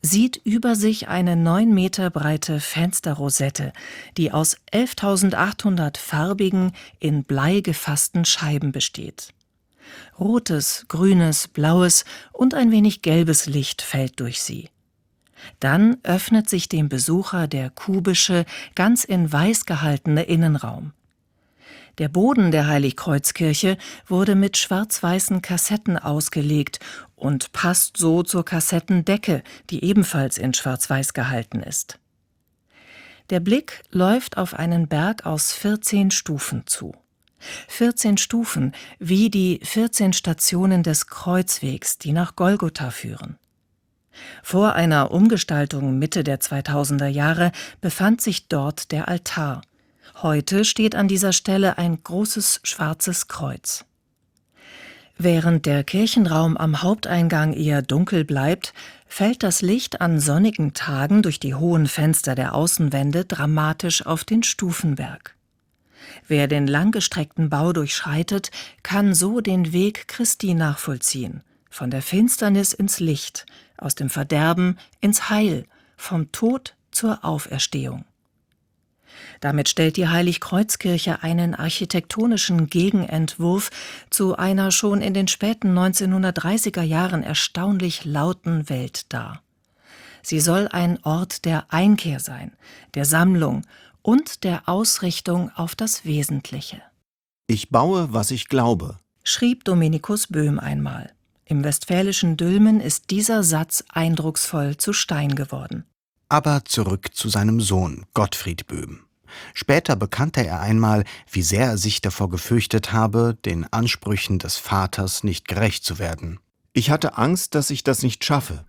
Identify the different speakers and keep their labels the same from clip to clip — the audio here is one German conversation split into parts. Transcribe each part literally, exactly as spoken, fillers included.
Speaker 1: sieht über sich eine neun Meter breite Fensterrosette, die aus elftausendachthundert farbigen, in Blei gefassten Scheiben besteht. Rotes, grünes, blaues und ein wenig gelbes Licht fällt durch sie. Dann öffnet sich dem Besucher der kubische, ganz in Weiß gehaltene Innenraum. Der Boden der Heiligkreuzkirche wurde mit schwarz-weißen Kassetten ausgelegt und passt so zur Kassettendecke, die ebenfalls in schwarz-weiß gehalten ist. Der Blick läuft auf einen Berg aus vierzehn Stufen zu. vierzehn Stufen, wie die vierzehn Stationen des Kreuzwegs, die nach Golgotha führen. Vor einer Umgestaltung Mitte der zweitausender Jahre befand sich dort der Altar. Heute steht an dieser Stelle ein großes schwarzes Kreuz. Während der Kirchenraum am Haupteingang eher dunkel bleibt, fällt das Licht an sonnigen Tagen durch die hohen Fenster der Außenwände dramatisch auf den Stufenberg. Wer den langgestreckten Bau durchschreitet, kann so den Weg Christi nachvollziehen, von der Finsternis ins Licht, aus dem Verderben ins Heil, vom Tod zur Auferstehung. Damit stellt die Heiligkreuzkirche einen architektonischen Gegenentwurf zu einer schon in den späten neunzehnhundertdreißiger Jahren erstaunlich lauten Welt dar. Sie soll ein Ort der Einkehr sein, der Sammlung und der Ausrichtung auf das Wesentliche.
Speaker 2: Ich baue, was ich glaube,
Speaker 1: schrieb Dominikus Böhm einmal. Im westfälischen Dülmen ist dieser Satz eindrucksvoll zu Stein geworden.
Speaker 2: Aber zurück zu seinem Sohn Gottfried Böhm. Später bekannte er einmal, wie sehr er sich davor gefürchtet habe, den Ansprüchen des Vaters nicht gerecht zu werden. Ich hatte Angst, dass ich das nicht schaffe.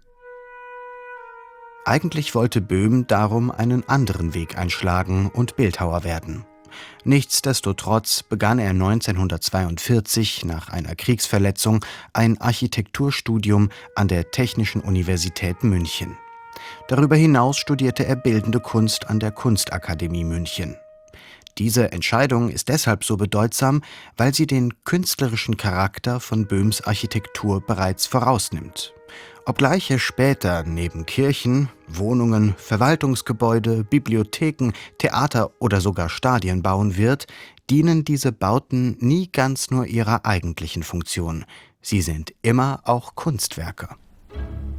Speaker 2: Eigentlich wollte Böhm darum einen anderen Weg einschlagen und Bildhauer werden. Nichtsdestotrotz begann er neunzehnhundertzweiundvierzig nach einer Kriegsverletzung ein Architekturstudium an der Technischen Universität München. Darüber hinaus studierte er Bildende Kunst an der Kunstakademie München. Diese Entscheidung ist deshalb so bedeutsam, weil sie den künstlerischen Charakter von Böhms Architektur bereits vorausnimmt. Obgleich er später neben Kirchen, Wohnungen, Verwaltungsgebäude, Bibliotheken, Theater oder sogar Stadien bauen wird, dienen diese Bauten nie ganz nur ihrer eigentlichen Funktion. Sie sind immer auch Kunstwerke.